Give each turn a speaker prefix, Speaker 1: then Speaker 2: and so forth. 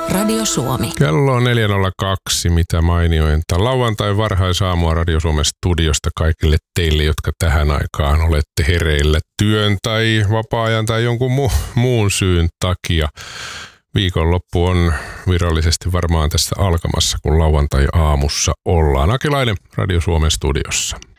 Speaker 1: Radio Suomi.
Speaker 2: Kello on 4.02, mitä mainiointa. Lauantai varhaisaamua Radio Suomen studiosta kaikille teille, jotka tähän aikaan olette hereillä työn tai vapaa-ajan tai jonkun muun syyn takia. Viikonloppu on virallisesti varmaan tässä alkamassa, kun lauantai-aamussa ollaan. Akilainen Radio Suomen studiossa.